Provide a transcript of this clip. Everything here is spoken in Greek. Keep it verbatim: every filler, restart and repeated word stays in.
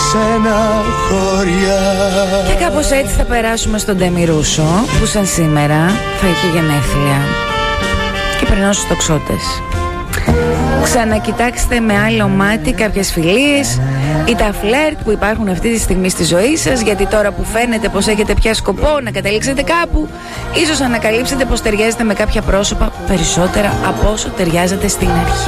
στεναχώρια. Και κάπως έτσι θα περάσουμε στον Ντέμι Ρούσο, που σαν σήμερα θα είχε γενέθλια. Και περνάω στους τοξότες. Ξανακοιτάξτε με άλλο μάτι κάποιες φιλίες ή τα φλερτ που υπάρχουν αυτή τη στιγμή στη ζωή σας, γιατί τώρα που φαίνεται πως έχετε πια σκοπό να καταλήξετε κάπου, ίσως ανακαλύψετε πως ταιριάζετε με κάποια πρόσωπα περισσότερα από όσο ταιριάζετε στην αρχή.